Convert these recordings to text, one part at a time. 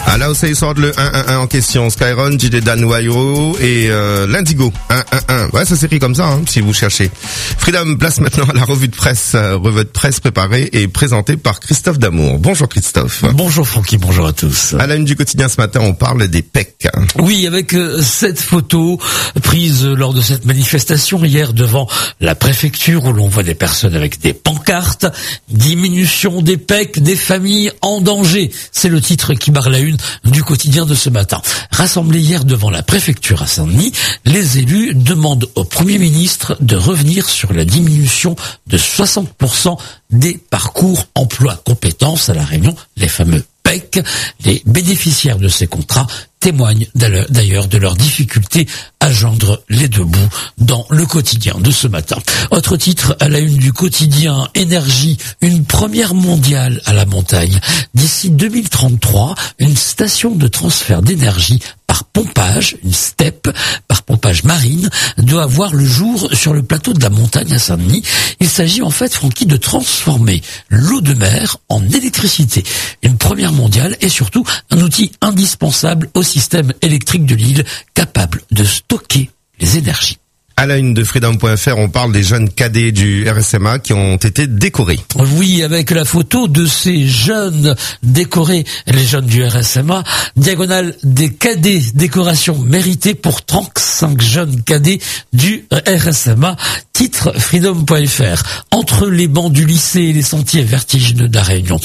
Ah là, ça sort le 1-1-1 en question. Skyron, JD Dan Wairo et l'Indigo. 1-1-1. Ouais, ça s'écrit comme ça, si vous cherchez. Freedom place maintenant à la revue de presse préparée et présentée par Christophe Damour. Bonjour Christophe. Bonjour Francky, bonjour à tous. À la une du quotidien ce matin, on parle des PEC. Oui, avec cette photo prise lors de cette manifestation hier devant la préfecture où l'on voit des personnes avec des pancartes. Diminution des PEC, des familles en danger. C'est le titre qui barre la une du quotidien de ce matin. Rassemblés hier devant la préfecture à Saint-Denis, les élus demandent au Premier ministre de revenir sur la diminution de 60% des parcours emploi compétences à La Réunion, les fameux PEC. Les bénéficiaires de ces contrats témoignent d'ailleurs de leur difficulté à joindre les deux bouts dans le quotidien de ce matin. Autre titre à la une du quotidien, énergie, une première mondiale à la montagne. D'ici 2033, une station de transfert d'énergie par pompage, une STEP, par pompage marine, doit voir le jour sur le plateau de la montagne à Saint-Denis. Il s'agit en fait, Francky, de transformer l'eau de mer en électricité. Une première mondiale et surtout un outil indispensable au système électrique de l'île, capable de stocker les énergies. À la une de Freedom.fr, on parle des jeunes cadets du RSMA qui ont été décorés. Oui, avec la photo de ces jeunes décorés, les jeunes du RSMA, diagonale des cadets, décoration méritée pour 35 jeunes cadets du RSMA. Titre Freedom.fr. Entre les bancs du lycée et les sentiers vertigineux de La Réunion,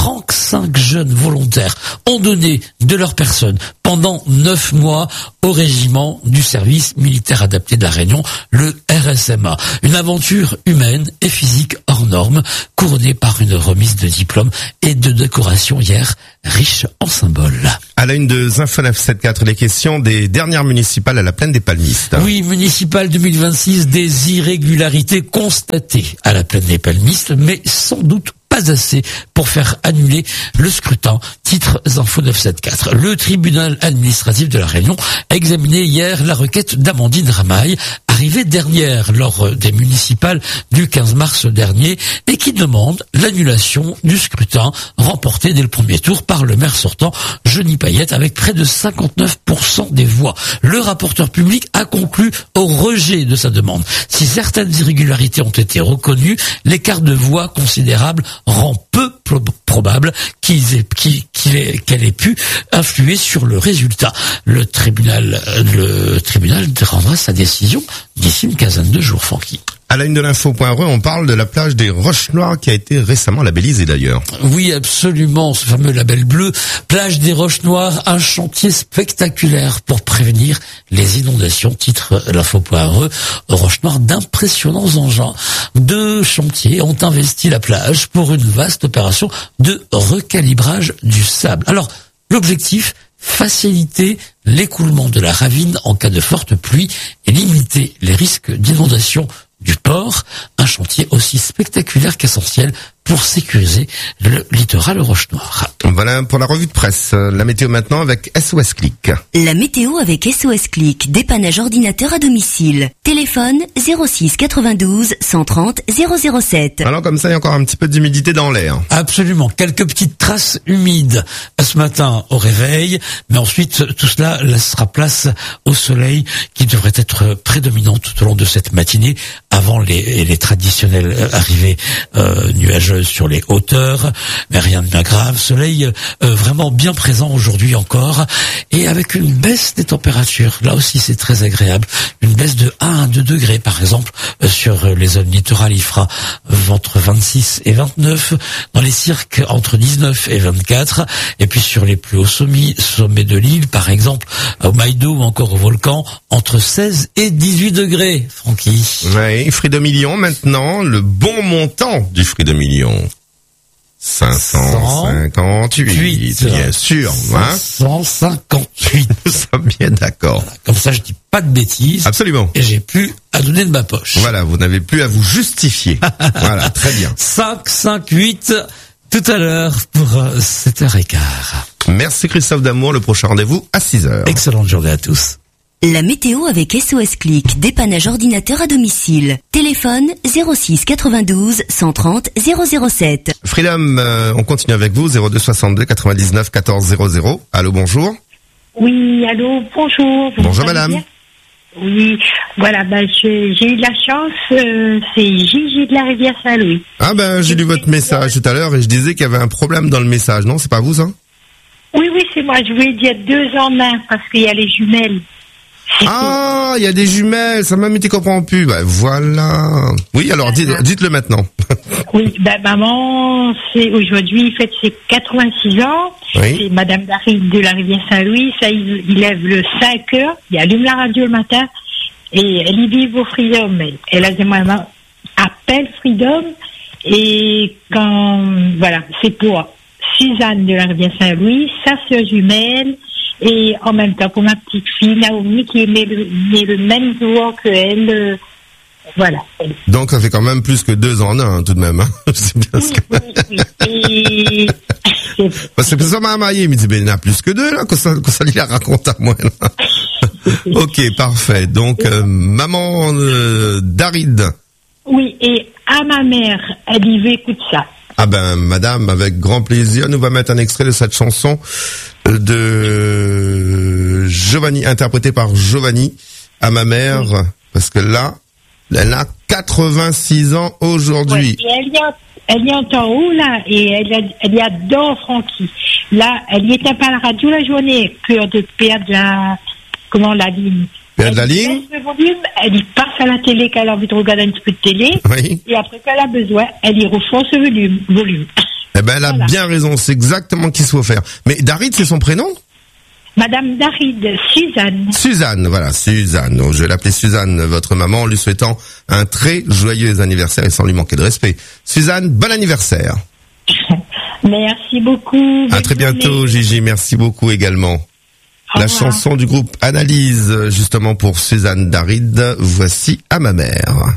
35 jeunes volontaires ont donné de leur personne pendant 9 mois au régiment du service militaire adapté de La Réunion, le RSMA. Une aventure humaine et physique hors norme, couronnée par une remise de diplôme et de décoration hier, riche en symboles. À la une de Zinfo 974, les questions des dernières municipales à la plaine des Palmistes. Oui, municipale 2026, des irrégularités constatées à la plaine des Palmistes, mais sans doute pas assez pour faire annuler le scrutin. Titre Zinfo 974. Le tribunal administratif de La Réunion a examiné hier la requête d'Amandine Ramaille, arrivée dernière lors des municipales du 15 mars dernier, et qui demande l'annulation du scrutin remporté dès le premier tour par le maire sortant, Johnny Payette, avec près de 59% des voix. Le rapporteur public a conclu au rejet de sa demande. Si certaines irrégularités ont été reconnues, l'écart de voix considérable rend peu probable qu'elle ait pu influer sur le résultat. Le tribunal rendra sa décision d'ici une quinzaine de jours, Francky. À la une de l'info.re, on parle de la plage des Roches Noires qui a été récemment labellisée d'ailleurs. Oui, absolument, ce fameux label bleu. Plage des Roches Noires, un chantier spectaculaire pour prévenir les inondations. Titre l'info.re, Roches Noires, d'impressionnants engins de chantier ont investi la plage pour une vaste opération de recalibrage du sable. Alors, l'objectif, faciliter l'écoulement de la ravine en cas de forte pluie et limiter les risques d'inondation du port, un chantier aussi spectaculaire qu'essentiel pour sécuriser le littoral Roche Noire. Voilà pour la revue de presse. La météo maintenant avec SOS Click. La météo avec SOS Click, dépannage ordinateur à domicile. Téléphone 06 92 130 007. Alors comme ça, il y a encore un petit peu d'humidité dans l'air. Absolument, quelques petites traces humides ce matin au réveil, mais ensuite tout cela laissera place au soleil qui devrait être prédominant tout au long de cette matinée avant les traditionnelles arrivées nuageuses sur les hauteurs, mais rien de bien grave. Soleil vraiment bien présent aujourd'hui encore, et avec une baisse des températures. Là aussi, c'est très agréable. Une baisse de 1 à 2 degrés, par exemple, sur les zones littorales. Il fera entre 26 et 29. Dans les cirques, entre 19 et 24. Et puis sur les plus hauts sommets de l'île, par exemple, au Maïdo ou encore au Volcan, entre 16 et 18 degrés, Francky. Oui, Freedom Million maintenant, le bon montant du Freedom Million. 558, bien sûr. 558. Nous sommes bien d'accord. Voilà, comme ça, je dis pas de bêtises. Absolument. Et j'ai plus à donner de ma poche. Voilà, vous n'avez plus à vous justifier. Voilà, très bien. 558 tout à l'heure pour 7h15. Merci Christophe Damour. Le prochain rendez-vous à 6h. Excellente journée à tous. La météo avec SOS Click, dépannage ordinateur à domicile. Téléphone 06 92 130 007. Freedom, on continue avec vous, 02 62 99 14 00. Allô, bonjour. Oui, allô, bonjour. Bonjour madame. Oui, voilà, j'ai eu de la chance, c'est Gigi de la Rivière Saint-Louis. Ah ben, j'ai lu votre message tout à l'heure et je disais qu'il y avait un problème dans le message, non? C'est pas vous, ça? Oui, c'est moi, je voulais dire 2 en 1 parce qu'il y a les jumelles. Ah, il y a des jumelles, ça m'a mis, tu comprends plus. Ben voilà. Oui, alors dites-le maintenant. Oui, maman, c'est aujourd'hui, il fête ses 86 ans. Oui. C'est Madame Darid de la Rivière Saint-Louis. Ça, il lève le 5 heures. Il allume la radio le matin. Et elle y vit au Freedom. Elle a dit, maman, appelle Freedom. Et voilà, c'est pour Suzanne de la Rivière Saint-Louis, sa sœur jumelle. Et en même temps, pour ma petite fille, Naomi, qui est née le même jour que elle. Voilà. Donc, ça fait quand même plus que 2 en 1, tout de même. Hein. C'est bien oui. Et... Parce que ça m'a amaillé, il me dit, il y en a plus que 2, là, que ça lui la raconte à moi, là. Ok, parfait. Donc, maman Darid. Oui, et à ma mère, elle y veut, écoute ça. Ah ben, madame, avec grand plaisir, nous va mettre un extrait de cette chanson de Giovanni, interprétée par Giovanni, à ma mère, parce que là, elle a 86 ans aujourd'hui. Ouais, et elle y entend où, là, et elle y adore Francky. Là, elle y était pas à la radio la journée, peur de perdre la ligne. Perdre la ligne? Elle y passe à la télé quand elle a envie de regarder un petit peu de télé. Oui. Et après, quand elle a besoin, elle y refonce le volume. Eh ben, elle a bien raison, c'est exactement ce qu'il faut faire. Mais Darid, c'est son prénom? Madame Darid, Suzanne. Suzanne, voilà, Suzanne. Donc, je vais l'appeler Suzanne, votre maman, en lui souhaitant un très joyeux anniversaire et sans lui manquer de respect. Suzanne, bon anniversaire. Merci beaucoup. À très bientôt, Gigi. Merci beaucoup également. La chanson du groupe Analyse, justement pour Suzanne Darid, voici à ma mère.